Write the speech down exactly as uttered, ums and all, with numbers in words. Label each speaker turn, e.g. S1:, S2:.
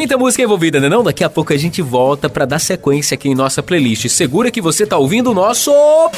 S1: Muita música envolvida, né não? Daqui a pouco a gente volta pra dar sequência aqui em nossa playlist. Segura que você tá ouvindo o nosso...